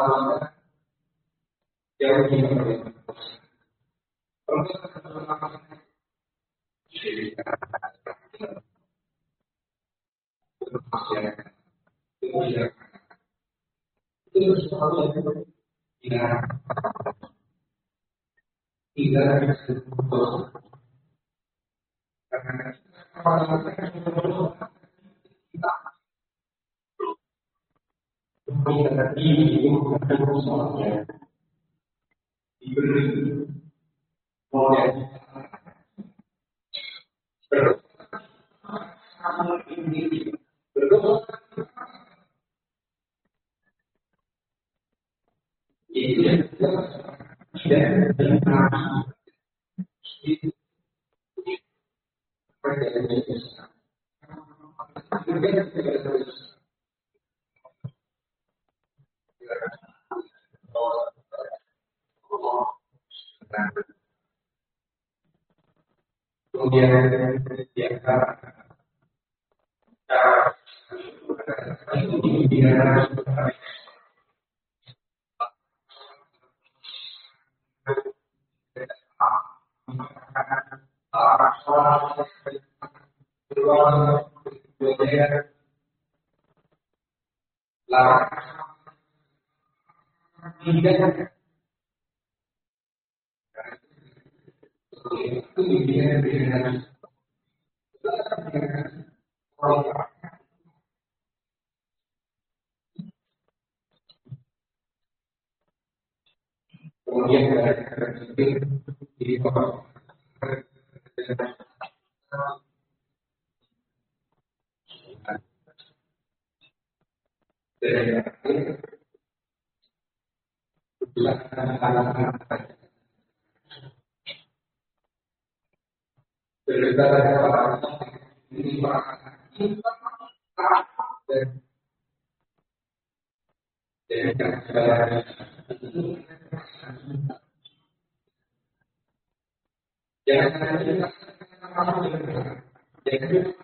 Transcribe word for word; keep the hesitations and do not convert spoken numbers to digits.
jauh lebih berbeda. Itu sesuatu yang tidak tidak bisa diputus karena kita diberi semuanya diberi model bersama ini berdoa itu tidak benar itu kemudian di antara cara itu dia tidak itu dia dengan kemudian dari di bawah dari jangan